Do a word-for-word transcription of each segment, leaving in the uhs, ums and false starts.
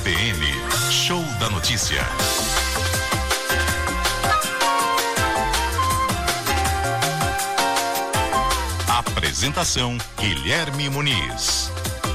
B N, Show da Notícia. Apresentação, Guilherme Muniz.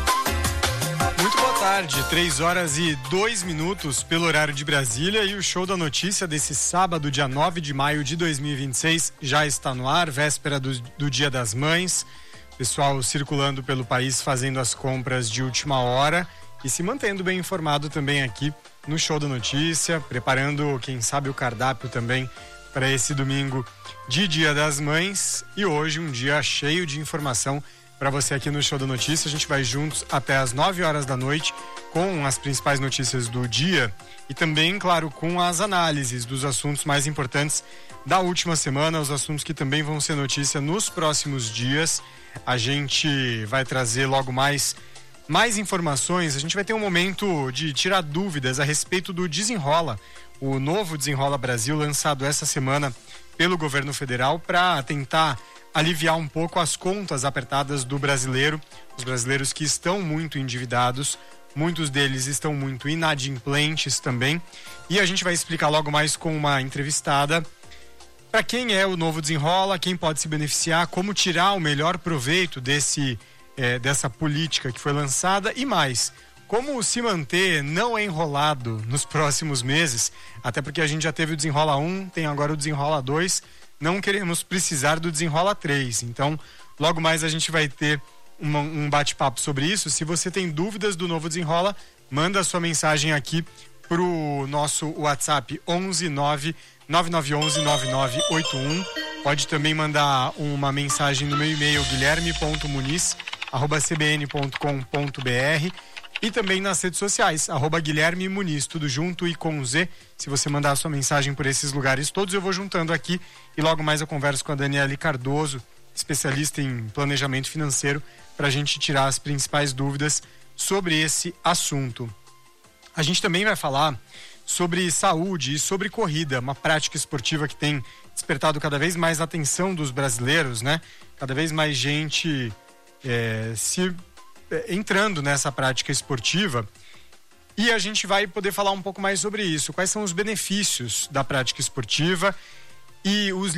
Muito boa tarde, três horas e dois minutos pelo horário de Brasília, e o Show da Notícia desse sábado, dia nove de maio de dois mil e vinte e seis, já está no ar, véspera do, do Dia das Mães. Pessoal circulando pelo país fazendo as compras de última hora e se mantendo bem informado também aqui no Show da Notícia, preparando, quem sabe, o cardápio também para esse domingo de Dia das Mães. E hoje um dia cheio de informação para você aqui no Show da Notícia. A gente vai juntos até as nove horas da noite com as principais notícias do dia e também, claro, com as análises dos assuntos mais importantes da última semana, os assuntos que também vão ser notícia nos próximos dias. A gente vai trazer logo mais mais informações. A gente vai ter um momento de tirar dúvidas a respeito do Desenrola, o novo Desenrola Brasil, lançado essa semana pelo governo federal para tentar aliviar um pouco as contas apertadas do brasileiro, os brasileiros que estão muito endividados, muitos deles estão muito inadimplentes também. E a gente vai explicar logo mais com uma entrevistada para quem é o novo Desenrola, quem pode se beneficiar, como tirar o melhor proveito desse, é, dessa política que foi lançada e mais, como se manter não enrolado nos próximos meses, até porque a gente já teve o Desenrola um, tem agora o Desenrola dois, não queremos precisar do Desenrola três. Então, logo mais a gente vai ter uma, um bate-papo sobre isso. Se você tem dúvidas do novo Desenrola, manda a sua mensagem aqui pro nosso WhatsApp onze nove nove nove um um nove nove oito um. Pode também mandar uma mensagem no meu e-mail guilherme ponto muniz arroba c b n ponto com ponto b r e também nas redes sociais, arroba Guilherme Muniz, tudo junto e com Z. Se você mandar a sua mensagem por esses lugares todos, eu vou juntando aqui e logo mais eu converso com a Daniele Cardoso, especialista em planejamento financeiro, para a gente tirar as principais dúvidas sobre esse assunto. A gente também vai falar sobre saúde e sobre corrida, uma prática esportiva que tem despertado cada vez mais a atenção dos brasileiros, né? Cada vez mais gente é, se é, entrando nessa prática esportiva, e a gente vai poder falar um pouco mais sobre isso, quais são os benefícios da prática esportiva e os